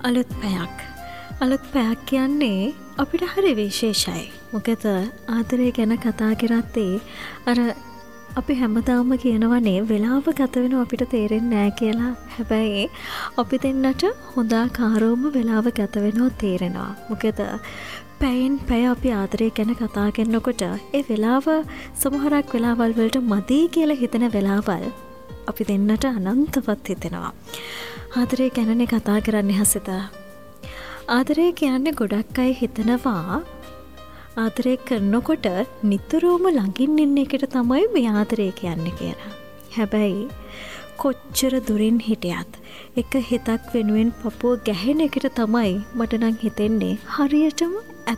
අලුත් පැයක්. අලුත් පැයක් කියන්නේ අපිට හරි විශේෂයි. මොකද ආදරය ගැන කතා කරද්දී අර අපි හැමදාම කියනවනේ වෙලාව ගත වෙන අපිට තේරෙන්නේ නැහැ කියලා. හැබැයි අපි දෙන්නට හොඳාකාරවම වෙලාව ගත වෙනවා තේරෙනවා. මොකද පැයෙන් පැය අපි ආදරය ගැන කතා කරනකොට ඒ වෙලාව සමහරක් වෙලාවල් වලට මදි කියලා හිතෙන වෙලාවල් අපි දෙන්නට අනන්තවත් හිතෙනවා. ආදරය ගැනනේ කතා කරන්නේ හසිත. ආදරය කියන්නේ ගොඩක් අය හිතනවා ආදරය කරනකොට නිතරම ළඟින් ඉන්න එකට තමයි මේ ආදරය කියන්නේ කියලා. හැබැයි කොච්චර දුරින් හිටියත් එක හිතක් වෙනුවෙන් පපුව ගැහෙන එකට තමයි මට නම් හිතෙන්නේ හරියටම